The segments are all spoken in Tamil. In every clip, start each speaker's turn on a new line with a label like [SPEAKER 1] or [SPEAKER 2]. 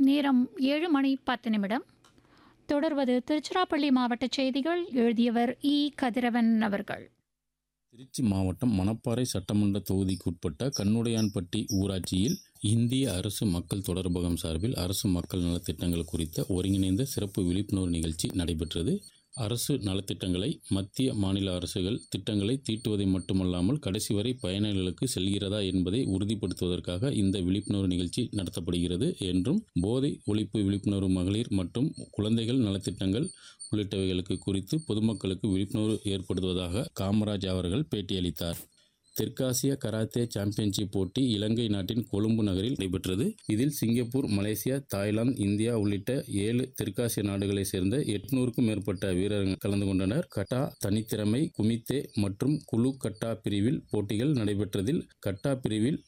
[SPEAKER 1] நேரம் 7:10. தொடர்வது திருச்சிராப்பள்ளி மாவட்ட செய்திகள். எழுதியவர் கதிரவன் அவர்கள்.
[SPEAKER 2] திருச்சி மாவட்டம் மணப்பாறை சட்டமன்ற தொகுதிக்குட்பட்ட கண்ணுடையான்பட்டி ஊராட்சியில் இந்திய அரசு மக்கள் தொடர்பகம் சார்பில் அரசு மக்கள் நலத்திட்டங்கள் குறித்த ஒருங்கிணைந்த சிறப்பு விழிப்புணர்வு நிகழ்ச்சி நடைபெற்றது. அரசு நலத்திட்டங்களை மத்திய மாநில அரசுகள் திட்டங்களை தீட்டுவதை மட்டுமல்லாமல் கடைசி வரை பயனாளிகளுக்கு செல்கிறதா என்பதை உறுதிப்படுத்துவதற்காக இந்த விழிப்புணர்வு நிகழ்ச்சி நடத்தப்படுகிறது என்றும், போதை ஒழிப்பு விழிப்புணர்வு, மகளிர் மற்றும் குழந்தைகள் நலத்திட்டங்கள் உள்ளிட்டவைகளுக்கு குறித்து பொதுமக்களுக்கு விழிப்புணர்வு ஏற்படுத்துவதாக காமராஜ் அவர்கள் பேட்டியளித்தார். தெற்காசிய கராத்தே சாம்பியன்ஷிப் போட்டி இலங்கை நாட்டின் கொழும்பு நகரில் நடைபெற்றது. இதில் சிங்கப்பூர், மலேசியா, தாய்லாந்து, இந்தியா உள்ளிட்ட 7 தெற்காசிய நாடுகளைச் சேர்ந்த 800க்கும் மேற்பட்ட வீரர்கள் கலந்து கொண்டனர். கட்டா, தனித்திறமை, குமித்தே மற்றும் குழு கட்டா பிரிவில் போட்டிகள் நடைபெற்றதில் கட்டா பிரிவில்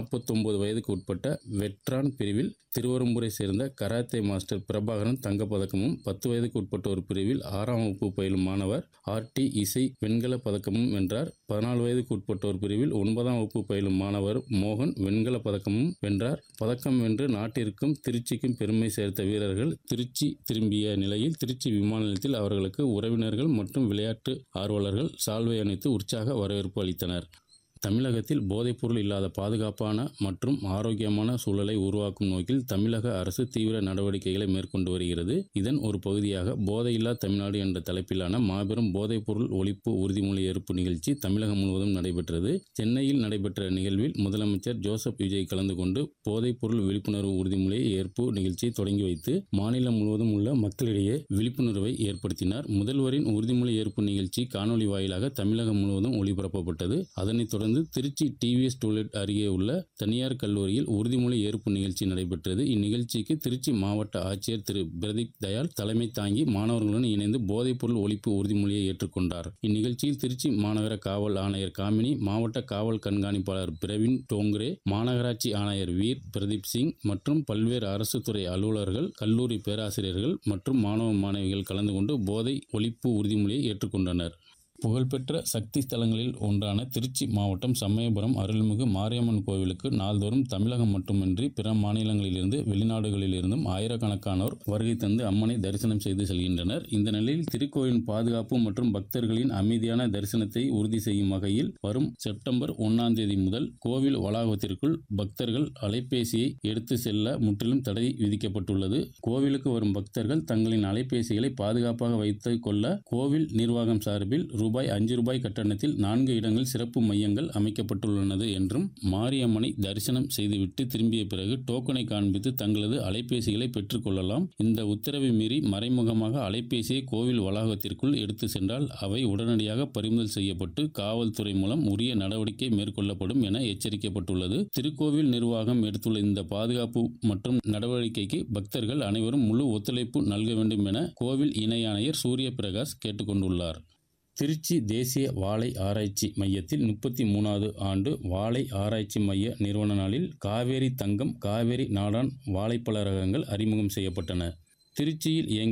[SPEAKER 2] 49 வயதுக்கு உட்பட்ட வெட்ரான் பிரிவில் திருவரம்பூரை சேர்ந்த கராத்தே மாஸ்டர் பிரபாகரன் தங்கப்பதக்கமும், 10 வயதுக்கு உட்பட்டோர் பிரிவில் 6ஆம் வகுப்பு பயிலும் மாணவர் ஆர்டி இசை வெண்கல பதக்கமும் வென்றார். 14 வயதுக்கு உட்பட்டோர் பிரிவில் 9ஆம் வகுப்பு பயிலும் மாணவர் மோகன் வெண்கல பதக்கமும் வென்றார். பதக்கம் வென்று நாட்டிற்கும் திருச்சிக்கும் பெருமை சேர்த்த வீரர்கள் திருச்சி திரும்பிய நிலையில் திருச்சி விமான நிலையத்தில் அவர்களுக்கு உறவினர்கள் மற்றும் விளையாட்டு ஆர்வலர்கள் சால்வை அணிவித்து உற்சாக வரவேற்பு அளித்தனர். தமிழகத்தில் போதைப்பொருள் இல்லாத பாதுகாப்பான மற்றும் ஆரோக்கியமான சூழலை உருவாக்கும் நோக்கில் தமிழக அரசு தீவிர நடவடிக்கைகளை மேற்கொண்டு வருகிறது. இதன் ஒரு பகுதியாக போதையில்லா தமிழ்நாடு என்ற தலைப்பிலான மாபெரும் போதைப்பொருள் ஒழிப்பு உறுதிமொழி ஏற்பு நிகழ்ச்சி தமிழகம் முழுவதும் நடைபெற்றது. சென்னையில் நடைபெற்ற நிகழ்வில் முதலமைச்சர் ஜோசப் விஜய் கலந்து கொண்டு போதைப்பொருள் விழிப்புணர்வு உறுதிமொழி ஏற்பு நிகழ்ச்சியை தொடங்கி வைத்து மாநிலம் முழுவதும் உள்ள மக்களிடையே விழிப்புணர்வை ஏற்படுத்தினார். முதல்வரின் உறுதிமொழி ஏற்பு நிகழ்ச்சி காணொலி வாயிலாக தமிழகம் முழுவதும் ஒளிபரப்பப்பட்டது. அதனைத் தொடர்ந்து திருச்சி டிவிஎஸ் டூலெட் அருகே உள்ள தனியார் கல்லூரியில் உறுதிமொழி ஏற்பு நிகழ்ச்சி நடைபெற்றது. இந்நிகழ்ச்சிக்கு திருச்சி மாவட்ட ஆட்சியர் திரு பிரதீப் தயாள் தலைமை தாங்கி மாணவர்களுடன் இணைந்து போதைப்பொருள் ஒழிப்பு உறுதிமொழியை ஏற்றுக்கொண்டார். இந்நிகழ்ச்சியில் திருச்சி மாநகர காவல் ஆணையர் காமினி, மாவட்ட காவல் கண்காணிப்பாளர் பிரவீன் டோங்கரே, மாநகராட்சி ஆணையர் வீர் பிரதீப் சிங் மற்றும் பல்வேறு அரசு துறை அலுவலர்கள், கல்லூரி பேராசிரியர்கள் மற்றும் மாணவ மாணவிகள் கலந்து கொண்டு போதை ஒழிப்பு உறுதிமொழியை ஏற்றுக்கொண்டனர். புகழ்பெற்ற சக்தி ஸ்தலங்களில் ஒன்றான திருச்சி மாவட்டம் சமயபுரம் அருள்மிகு மாரியம்மன் கோவிலுக்கு நாள்தோறும் தமிழகம் மட்டுமின்றி பிற மாநிலங்களிலிருந்து வெளிநாடுகளிலிருந்தும் ஆயிரக்கணக்கானோர் வருகை தந்து அம்மனை தரிசனம் செய்து செல்கின்றனர். இந்த நிலையில் திருக்கோயிலின் பாதுகாப்பு மற்றும் பக்தர்களின் அமைதியான தரிசனத்தை உறுதி செய்யும் வகையில் வரும் செப்டம்பர் 1ஆம் தேதி முதல் கோவில் வளாகத்திற்குள் பக்தர்கள் அலைபேசியை எடுத்து செல்ல முற்றிலும் தடை விதிக்கப்பட்டுள்ளது. கோவிலுக்கு வரும் பக்தர்கள் தங்களின் அலைபேசிகளை பாதுகாப்பாக வைத்துக் கொள்ள கோவில் நிர்வாகம் சார்பில் ரூபாய் கட்டணத்தில் 4 இடங்கள் சிறப்பு மையங்கள் அமைக்கப்பட்டுள்ளது என்றும், மாரியம்மனை தரிசனம் செய்துவிட்டு திரும்பிய பிறகு டோக்கனை காண்பித்து தங்களது அலைபேசிகளை பெற்றுக் கொள்ளலாம். இந்த உத்தரவை மீறி மறைமுகமாக அலைபேசியை கோவில் வளாகத்திற்குள் எடுத்து சென்றால் அவை உடனடியாக பறிமுதல் செய்யப்பட்டு காவல்துறை மூலம் உரிய நடவடிக்கை மேற்கொள்ளப்படும் என எச்சரிக்கப்பட்டுள்ளது. திருக்கோவில் நிர்வாகம் எடுத்துள்ள இந்த பாதுகாப்பு மற்றும் நடவடிக்கைக்கு பக்தர்கள் அனைவரும் முழு ஒத்துழைப்பு நல்க வேண்டும் என கோவில் இணை ஆணையர் சூரிய பிரகாஷ் கேட்டுக்கொண்டுள்ளார். திருச்சி தேசிய வாழை ஆராய்ச்சி மையத்தில் 33வது ஆண்டு வாழை ஆராய்ச்சி மைய நிறுவன நாளில் காவேரி தங்கம், காவேரி நாடான் வாழைப்பழ ரகங்கள் அறிமுகம் செய்யப்பட்டன. திருச்சியில்